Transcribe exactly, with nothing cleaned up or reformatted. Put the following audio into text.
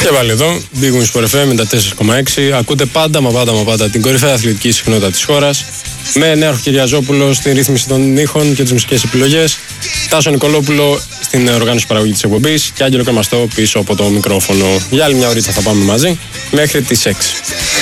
Και πάλι εδώ, Big Wings Sport εφ εμ ενενήντα τέσσερα κόμμα έξι. Ακούτε πάντα, μα πάντα, μα πάντα την κορυφαία αθλητική συχνότητα της χώρας. Με Νέαρχο Κυριαζόπουλο στην ρύθμιση των ήχων και τις μουσικές επιλογές. Τάσο Νικολόπουλο στην οργάνωση παραγωγή της εκπομπής. Και Άγγελο Κρεμαστό πίσω από το μικρόφωνο. Για άλλη μια ωρίτσα θα πάμε μαζί μέχρι τις έξι.